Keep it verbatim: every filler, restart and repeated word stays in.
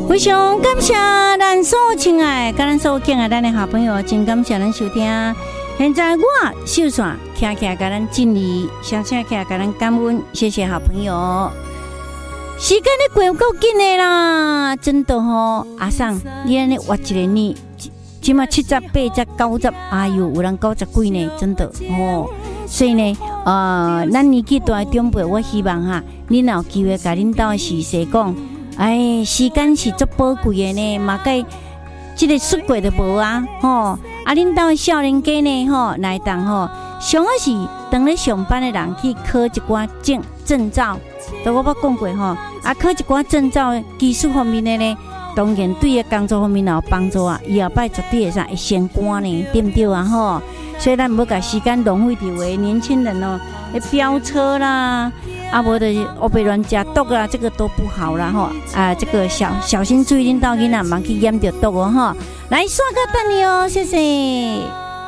非常感谢咱所亲爱、甲咱所敬爱咱的好朋友，真感谢咱收听。现在我秀线徛起来，甲咱敬礼，声声起来，甲咱感恩，谢谢好朋友。时间咧过够紧的啦，真的吼，阿桑，你安尼活一个年，即马七十、八十、九十，哎呦，有人九十几呢，真的吼。所以呢，呃，咱年纪大的长辈，我希望哈，恁若有机会甲恁兜是说讲。哎，时间是足宝贵的呢，嘛该这个出过就无啊，吼！啊，恁兜少年家呢，吼，来当吼，上好是当咧上班的人去考一寡证证照，都我捌讲过吼，啊，考一寡证照技术方面的呢，当然对个工作方面也有帮助啊，以后摆绝对会啥会升官呢，对不对啊？吼！所以咱唔好把时间浪费伫为年轻人哦，咧飙车啦。啊，无就是黑白乱食毒啦，这个都不好啦吼！啊，这个小小心注意，恁兜囡仔，莫去染着毒哦吼！来，刷个等你哦，谢谢。